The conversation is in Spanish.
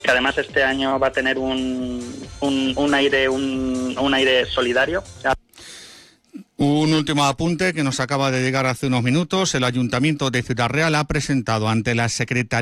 que además este año va a tener un aire solidario. Un último apunte que nos acaba de llegar hace unos minutos. El Ayuntamiento de Ciudad Real ha presentado ante la Secretaría